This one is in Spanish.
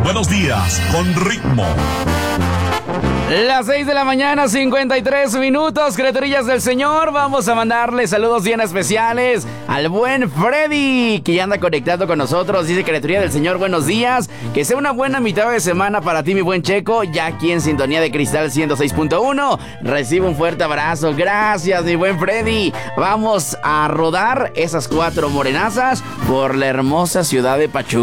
Buenos días, con ritmo. Las 6 de la mañana, 53 minutos, criaturillas del Señor. Vamos a mandarle saludos bien especiales al buen Freddy, que ya anda conectado con nosotros. Dice: criaturilla del Señor, buenos días. Que sea una buena mitad de semana para ti, mi buen Checo, ya aquí en Sintonía de Cristal 106.1. Recibe un fuerte abrazo. Gracias, mi buen Freddy. Vamos a rodar esas 4 morenazas por la hermosa ciudad de Pachuca.